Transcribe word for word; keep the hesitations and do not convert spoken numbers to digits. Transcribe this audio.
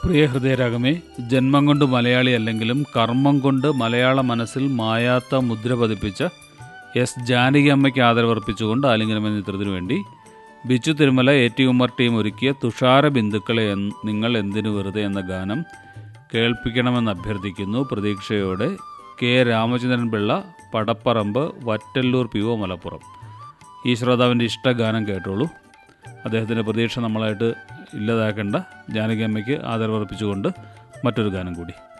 പ്രിയ ഹൃദയരാഗമേ, ജന്മം കൊണ്ട് മലയാളി അല്ലെങ്കിലും കർമ്മം കൊണ്ട് മലയാള മനസ്സിൽ മായാത്ത മുദ്ര പതിപ്പിച്ച എസ് ജാനകി അമ്മയ്ക്ക് ആദരവർപ്പിച്ചുകൊണ്ട് ആലിംഗനം എന്ന ചിത്രത്തിനു വേണ്ടി Bichu Thirumala A T Ummer team ഒരുക്കിയ തുഷാര ബിന്ദുക്കളെ നിങ്ങൾ എന്തിനു വെറുതെ എന്ന ഗാനം കേൾപ്പിക്കണമെന്ന് അഭ്യർത്ഥിക്കുന്നു. പ്രതീക്ഷയോടെ K Ramachandran Pillai, Padapparamba, Vattalloor P O Malappuram. ഈ ശ്രോതാവിൻ്റെ ഇഷ്ടഗാനം കേട്ടോളൂ. അദ്ദേഹത്തിൻ്റെ പ്രതീക്ഷ നമ്മളായിട്ട് ഇല്ലാതാക്കേണ്ട. ജാനകി അമ്മയ്ക്ക് ആദരവർപ്പിച്ചുകൊണ്ട് മറ്റൊരു ഗാനം കൂടി.